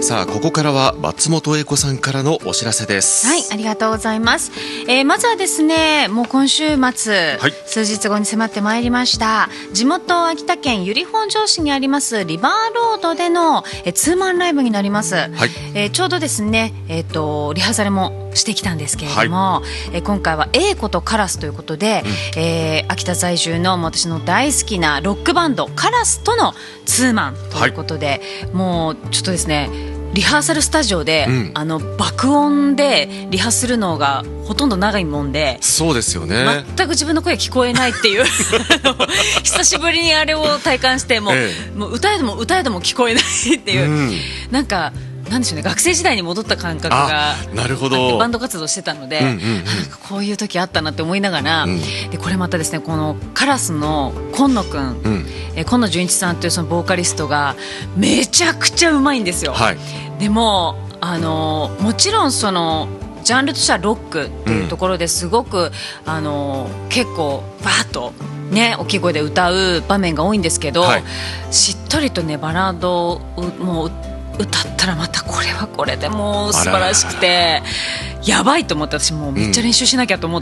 さあここからは松本英子さんからのお知らせです。 はい、ありがとうございます。まずはですね、もう今週末、 はい、 数日後に迫ってまいりました地元秋田県由利本荘市にありますリバーロードでのツーマンライブになります。はい、ちょうどですね、リハーサルもしてきたんですけれども、はい、今回は英子とカラスということで、秋田在住の私の大好きなロックバンドカラスとのツーマンということで、はい、もうちょっとですねリハーサルスタジオで、爆音でリハするのがほとんど長いもんで、 そうですよね、 全く自分の声聞こえないっていう久しぶりにあれを体感してもう歌えども聞こえないっていう、なんかなんでしょうね、学生時代に戻った感覚がなるほど、 バンド活動してたので、なんかこういう時あったなって思いながら、でこれまたですね、このカラスの今野くん、今野純一さんというそのボーカリストがめちゃくちゃうまいんですよ。はい、でももちろんそのジャンルとしてはロックっていうところですごく、結構バーッとね、大きい声で歌う場面が多いんですけど、はい、しっとりとねバラードをもう歌ったらまたこれはこれでもう素晴らしくてやばいと思って、私もうめっちゃ練習しなきゃと思って、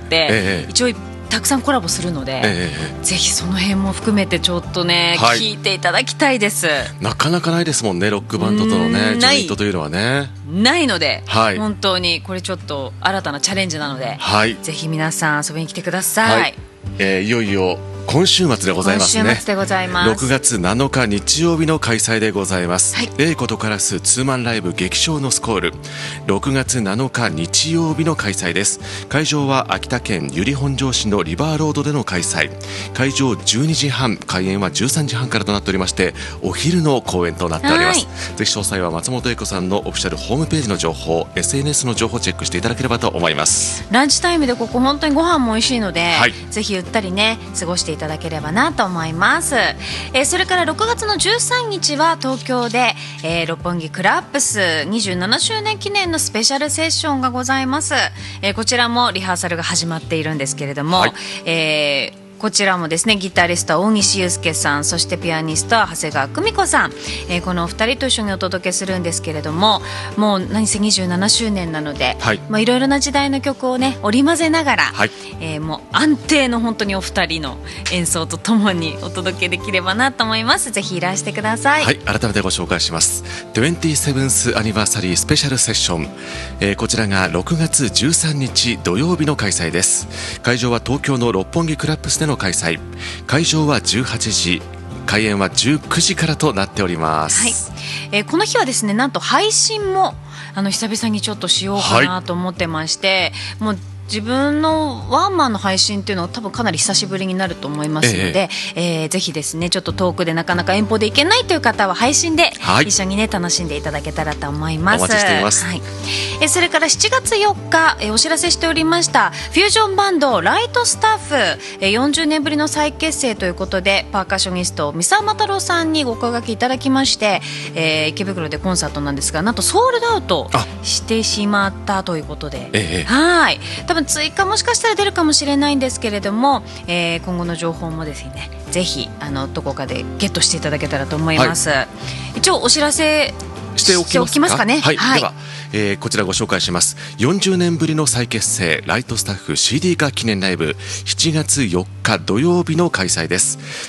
一応たくさんコラボするので、ぜひその辺も含めてちょっとね、聞いていただきたいです。 なかなかないですもんね、ロックバンドとのねジョイントというのはね、 ないので、本当にこれちょっと新たなチャレンジなので、ぜひ皆さん遊びに来てください。 いよいよ今週末でございますね。 今週末でございます。 6月7日日曜日の開催でございます。英子とカラスツーマンライブ激唱のスコール、6月7日日曜日の開催です。会場は秋田県由利本荘市のリバーロードでの開催。会場12時半、開演は13時半からとなっておりまして、お昼の公演となっております。ぜひ詳細は松本英子さんのオフィシャルホームページの情報、 SNS の情報をチェックしていただければと思います。 ランチタイムでここ本当にご飯も美味しいので、ぜひゆったりね過ごしていただければなと思います。それから6月の13日は東京で、六本木クラップス27周年記念のスペシャルセッションがございます。こちらもリハーサルが始まっているんですけれども、こちらもですね、ギタリスト大西祐介さん、そしてピアニストは長谷川久美子さん、このお二人と一緒にお届けするんですけれども、もう何せ27周年なので、いろいろな時代の曲をね織り交ぜながら、もう安定の本当にお二人の演奏とともにお届けできればなと思います。ぜひいらしてください。 改めてご紹介します。 27th アニバーサリースペシャルセッション、こちらが6月13日土曜日の開催です。会場は東京の六本木クラップスでの開催。会場は18時、開演は19時からとなっております。 この日はですね、なんと配信も久々にちょっとしようかなと思ってまして、もう自分のワンマンの配信っていうのは多分かなり久しぶりになると思いますので、ぜひですね、ちょっと遠くでなかなか遠方で行けないという方は配信で一緒にね楽しんでいただけたらと思います。 お待ちしています。 それから7月4日、お知らせしておりましたフュージョンバンドライトスタッフ、40年ぶりの再結成ということで、パーカッショニスト三沢又郎さんにご声掛けいただきまして、池袋でコンサートなんですが、なんとソールドアウトしてしまったということで、多分追加もしかしたら出るかもしれないんですけれども、今後の情報もですね、ぜひどこかでゲットしていただけたらと思います。一応お知らせしておきますかね。 では、こちらご紹介します。40年ぶりの再結成ライトスタッフ CD 化記念ライブ、7月4日土曜日の開催です。